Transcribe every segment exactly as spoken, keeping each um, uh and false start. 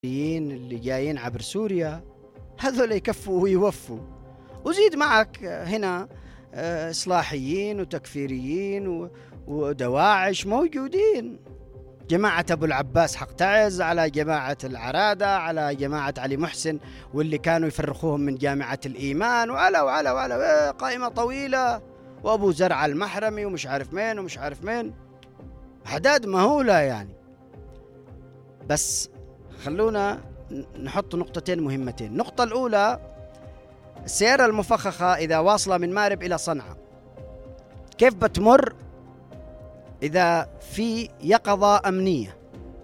اللي جايين عبر سوريا هذول يكفوا ويوفوا، وزيد معك هنا إصلاحيين وتكفيريين ودواعش موجودين، جماعة أبو العباس حق تعز، على جماعة العرادة، على جماعة علي محسن واللي كانوا يفرخوهم من جامعة الإيمان، وعلى وعلى وعلى قائمة طويلة، وأبو زرع المحرمي ومش عارف مين ومش عارف مين، أعداد مهولة يعني. بس خلونا نحط نقطتين مهمتين. النقطة الأولى، السيارة المفخخة إذا واصلة من مارب إلى صنعاء كيف بتمر إذا في يقظة أمنية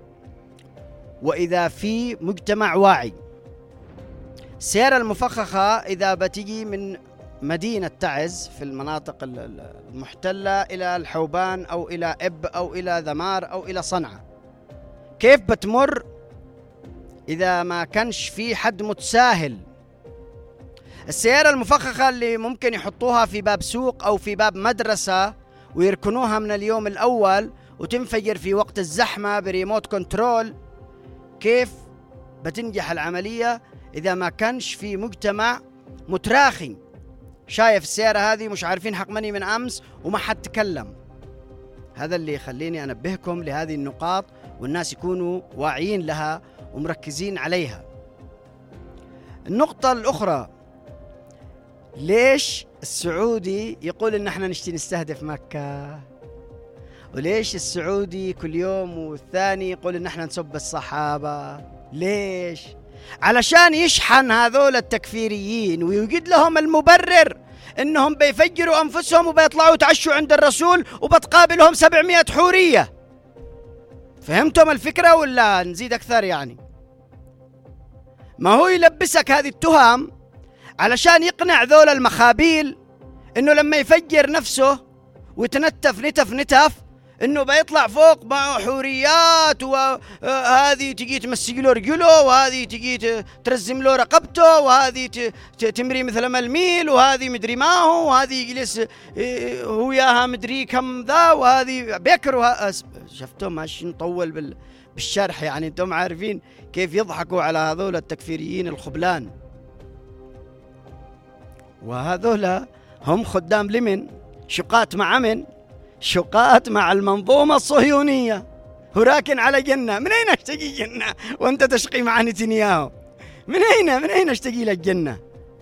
وإذا في مجتمع واعي؟ السيارة المفخخة إذا بتجي من مدينة تعز في المناطق المحتلة إلى الحوبان أو إلى إب أو إلى ذمار أو إلى صنعاء، كيف بتمر إذا ما كانش في حد متساهل؟ السيارة المفخخة اللي ممكن يحطوها في باب سوق أو في باب مدرسة ويركنوها من اليوم الأول وتنفجر في وقت الزحمة بريموت كنترول، كيف بتنجح العملية إذا ما كانش في مجتمع متراخي شايف السيارة هذه مش عارفين حقمني من أمس وما حد تكلم؟ هذا اللي يخليني أنبهكم لهذه النقاط والناس يكونوا واعيين لها ومركزين عليها. النقطة الأخرى، ليش السعودي يقول إن احنا نشتي نستهدف مكة؟ وليش السعودي كل يوم والثاني يقول إن احنا نسب الصحابة؟ ليش؟ علشان يشحن هذول التكفيريين ويوجد لهم المبرر إنهم بيفجروا أنفسهم وبيطلعوا يتعشوا عند الرسول وبتقابلهم سبعمائة حورية. فهمتم الفكرة ولا نزيد أكثر يعني؟ ما هو يلبسك هذه التهم علشان يقنع ذول المخابيل إنه لما يفجر نفسه ويتنتف نتف نتف إنه بيطلع فوق معه حوريات، وهذه تجي تمسك له رجله، وهذه تجي ترزم له رقبته، وهذه تمري مثل ما الميل، وهذه مدري ما هو، وهذه يجلس هو ياها مدري كم ذا، وهذه بيكروا. شفتوا ماشي نطول بالشرح يعني، انتم عارفين كيف يضحكوا على هذول التكفيريين الخبلان. وهذول هم خدام لمن؟ شقات مع من؟ شقات مع المنظومة الصهيونية. هو راكن على جنة، من أين اشتقي جنة وانت تشقي مع نتنياهو؟ من أين من أين اشتقي لك جنة؟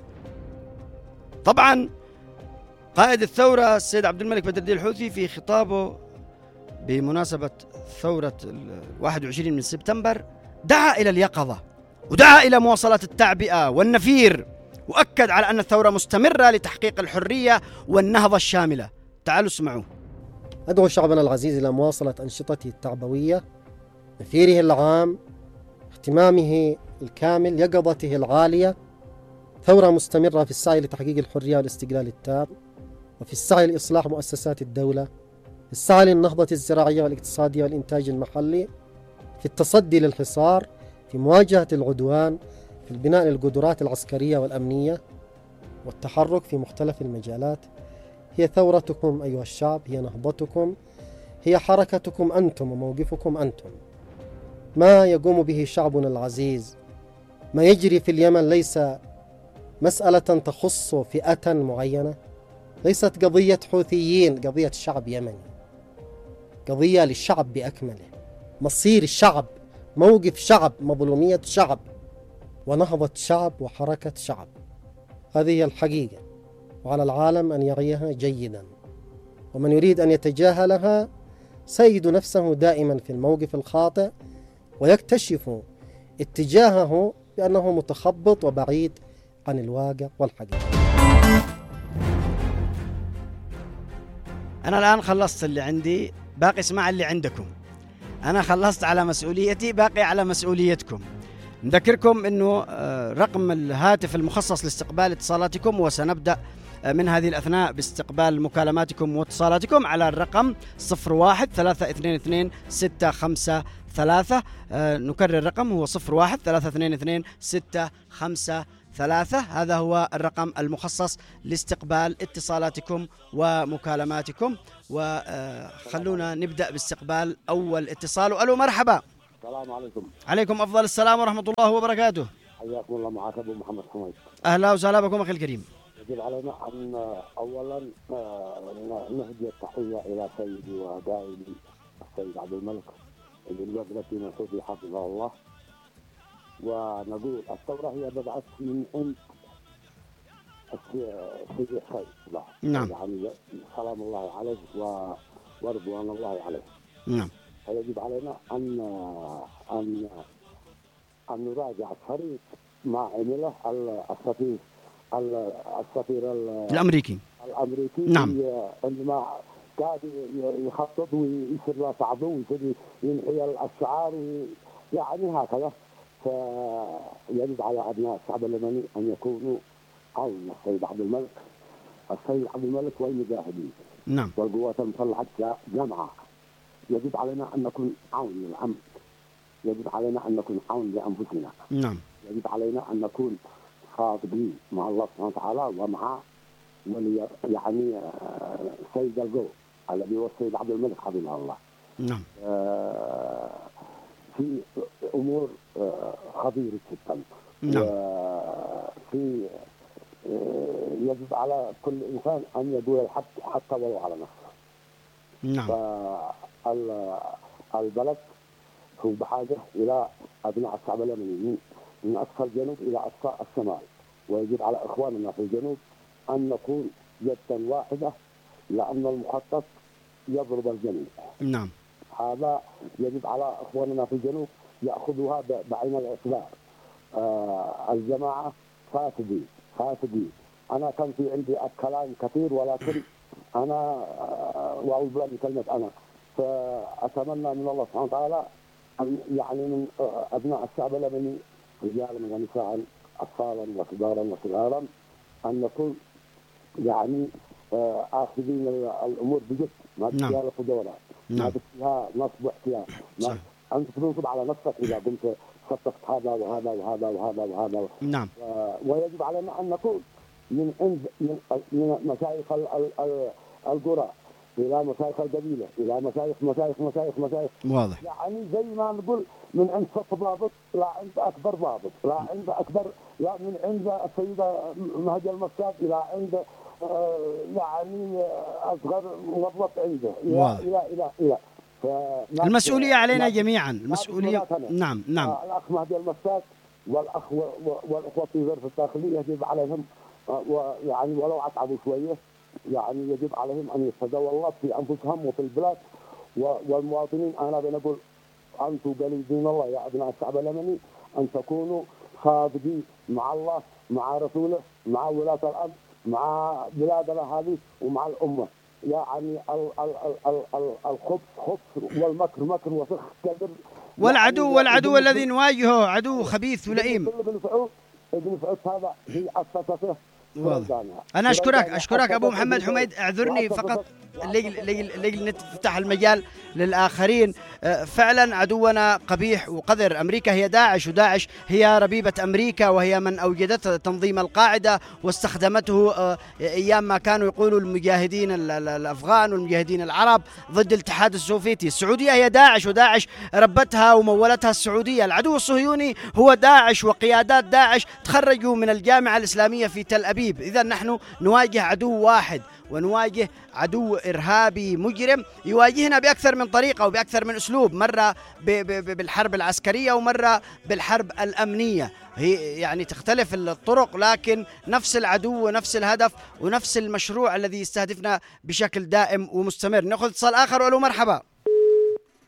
طبعا قائد الثورة السيد عبد الملك بدر الدين الحوثي في خطابه بمناسبة ثورة واحد وعشرين من سبتمبر دعا إلى اليقظة ودعا إلى مواصلة التعبئة والنفير، وأكد على أن الثورة مستمرة لتحقيق الحرية والنهضة الشاملة. تعالوا اسمعوا. أدعو شعبنا العزيز إلى مواصلة أنشطته التعبوية، نفيره العام، اهتمامه الكامل، يقظته العالية. ثورة مستمرة في السعي لتحقيق الحرية والاستقلال التام، وفي السعي لإصلاح مؤسسات الدولة، في السعي للنهضة الزراعية والاقتصادية والإنتاج المحلي، في التصدي للحصار، في مواجهة العدوان، في البناء للقدرات العسكرية والأمنية، والتحرك في مختلف المجالات. هي ثورتكم أيها الشعب، هي نهضتكم، هي حركتكم أنتم وموقفكم أنتم. ما يقوم به شعبنا العزيز، ما يجري في اليمن ليس مسألة تخص فئة معينة، ليست قضية حوثيين، قضية شعب يمني، قضية للشعب بأكمله، مصير الشعب، موقف شعب، مظلومية شعب، ونهضة شعب وحركة شعب. هذه هي الحقيقة، وعلى العالم أن يعيها جيدا، ومن يريد أن يتجاهلها سيجد نفسه دائما في الموقف الخاطئ ويكتشف اتجاهه بأنه متخبط وبعيد عن الواقع والحقيقة. أنا الآن خلصت اللي عندي، باقي اسمع اللي عندكم. أنا خلصت على مسؤوليتي، باقي على مسؤوليتكم. نذكركم أنه رقم الهاتف المخصص لاستقبال اتصالاتكم، وسنبدأ من هذه الأثناء باستقبال مكالماتكم واتصالاتكم على الرقم صفر واحد ثلاثة اثنين اثنين ستة خمسة ثلاثة. نكرر الرقم هو صفر واحد ثلاثة اثنين اثنين ستة خمسة ثلاثة. هذا هو الرقم المخصص لاستقبال اتصالاتكم ومكالماتكم. وخلونا نبدأ باستقبال أول اتصال. ألو، مرحبا. السلام عليكم. عليكم أفضل السلام ورحمة الله وبركاته. حياكم الله، معك أبو محمد حميد. أهلا وسهلا بكم أخي الكريم. يجب علينا أن أولا نهدي التحية إلى سيدي ودائمي السيد عبد الملك بالوفدة من سعودي حفظه الله، ونقول الثورة هي بدأت من عند السيد الخير. نعم. يعني سلام الله عليه ورضوان الله عليه. نعم. فيجب علينا أن أن أن نراجع الطريق ما عمله السفير السفير الأمريكي الأمريكي نعم. عندما قاعد يخطط ويصير عدو ويصير ينحي الشعار يعني هكذا. فيجب على أبناء الشعب اليمني أن يكونوا عون السيد عبد الملك السيد عبد الملك والمجاهدين. نعم. والقوات المسلحة جمعاء. يجب علينا أن نكون عون للأمن، يجب علينا أن نكون عون لأنفسنا. نعم. يجب علينا أن نكون صادقين مع الله سبحانه وتعالى ومع ولي يعني سيد الجو الذي هو السيد عبد الملك حفظه الله. نعم. في أمور خطيرة جدا. نعم. في يجب على كل إنسان أن يقول الحق حتى ولو على نفسه. نعم. فالبلد هو بحاجة إلى أبناء الشعب اليمني من أقصى الجنوب إلى أقصى الشمال، ويجب على إخواننا في الجنوب أن نكون يدا واحدة، لأن المخطط يضرب الجميع. نعم. هذا يجب على إخواننا في الجنوب يأخذوها بعين الاعتبار. آه الجماعة فاسدين فاسدين. أنا كان في عندي كلام كثير، ولكن أنا آه وأعوذ بالله من كلمة أنا، فأتمنى من الله سبحانه وتعالى أن يعني من أبناء الشعب اليمني رجالا ونساء أطفالا وكبارا وصغارا أن نكون يعني آه آخذين الأمور بجد، ما فيها دورات، ما فيها نصب واحتيال. أنت تنصب على نفسك إذا كنت خططت هذا وهذا وهذا وهذا وهذا. نعم. آه ويجب علينا أن نكون من عند من, من مشايخ القرى إلى مشايخ القبيلة إلى مشايخ مشايخ مشايخ مشايخ واضح. يعني زي ما نقول من عند صف ضابط لا عند أكبر ضابط، لا عند أكبر، لا من عند السيدة مهدي المساد إلى عند آه يعني أصغر موظف عنده إلى إلى إلى إلى المسؤولية علينا جميعا. المسؤولية نعم نعم. آه الأخ مهدي المساد والأخ والأخوة في غرفة الداخلية يجب عليهم آه ويعني ولو أتعبوا شوية يعني يجب عليهم أن يتداولوا الله في أنفسهم وفي البلاد والمواطنين. أنا بنقول أنتم قليلين الله يا أبناء الشعب اليمني أن تكونوا صادقين مع الله مع رسوله مع ولاة الأمر مع بلادنا هذه ومع الأمة. يعني الخبث خبث والمكر مكر وفخ كبر، والعدو والعدو الذي نواجهه عدو خبيث ولئيم. ابن سعود ابن سعود هذا هي أسسته. أنا أشكرك أشكرك أبو محمد حميد. اعذرني فقط لجل نفتح المجال للآخرين. فعلا عدونا قبيح وقذر. أمريكا هي داعش، وداعش هي ربيبة أمريكا، وهي من أوجدت تنظيم القاعدة واستخدمته أيام ما كانوا يقولوا المجاهدين الأفغان والمجاهدين العرب ضد الاتحاد السوفيتي. السعودية هي داعش، وداعش ربتها ومولتها السعودية. العدو الصهيوني هو داعش وقيادات داعش تخرجوا من الجامعة الإسلامية في تل أبيب. إذا نحن نواجه عدو واحد، ونواجه عدو إرهابي مجرم يواجهنا بأكثر من طريقة وبأكثر من أسلوب، مرة بالحرب العسكرية ومرة بالحرب الأمنية. هي يعني تختلف الطرق، لكن نفس العدو ونفس الهدف ونفس المشروع الذي يستهدفنا بشكل دائم ومستمر. نأخذ اتصال آخر. ألو مرحبا.